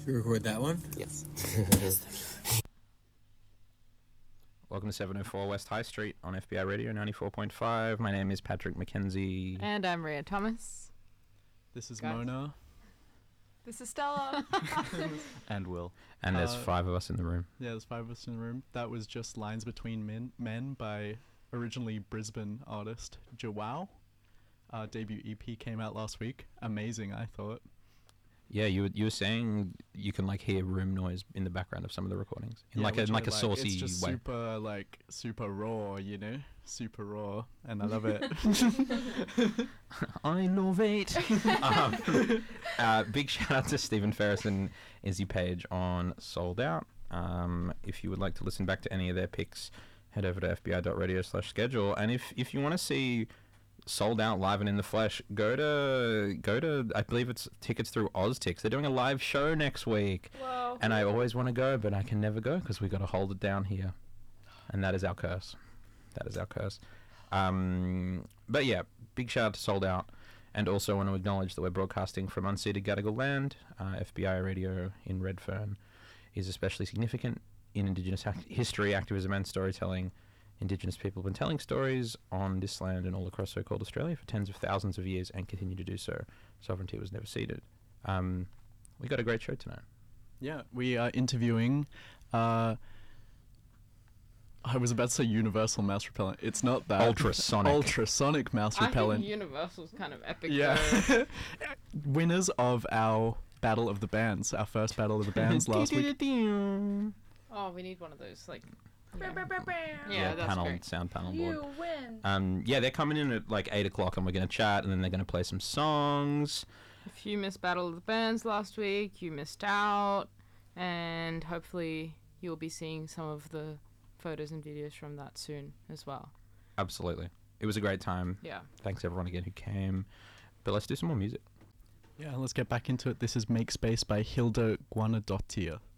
we record that one? Yes. Welcome to 704 West High Street on FBI Radio 94.5. My name is Patrick McKenzie. And I'm Rhea Thomas. This is Guys. Mona. This is Stella. And Will. And there's 5 of us in the room. Yeah, there's 5 of us in the room. That was just Lines Between Men by originally Brisbane artist Joao. Debut EP came out last week. Amazing, I thought. Yeah, you were saying you can like hear room noise in the background of some of the recordings in Yeah, like which a I saucy It's just way. super raw, you know, super raw, and I love it. I love it. Big shout out to Stephen Ferris and Izzy Page on Sold Out. If you would like to listen back to any of their picks, head over to fbi.radio/schedule. And if you want to see Sold Out live and in the flesh, go to I believe it's tickets through OzTix. They're doing a live show next week. Whoa. And I always want to go, but I can never go because we got to hold it down here, and that is our curse. But yeah, big shout out to Sold Out, and also want to acknowledge that we're broadcasting from unceded Gadigal land. FBI Radio in Redfern is especially significant in Indigenous history, activism, and storytelling. Indigenous people have been telling stories on this land and all across so-called Australia for tens of thousands of years and continue to do so. Sovereignty was never ceded. We got a great show tonight. Yeah, we are interviewing. I was about to say universal mouse repellent. It's not that. Ultrasonic mouse repellent. I think Universal's kind of epic. Yeah. Winners of our Battle of the Bands, our first Battle of the Bands last week. Oh, we need one of those, like... Yeah, that's great. sound panel board. You win. Yeah, they're coming in at like 8 o'clock and we're going to chat and then they're going to play some songs. If you missed Battle of the Bands last week, you missed out. And hopefully you'll be seeing some of the photos and videos from that soon as well. Absolutely. It was a great time. Yeah. Thanks everyone again who came. But let's do some more music. Yeah, let's get back into it. This is Make Space by Hilda Guanadottir.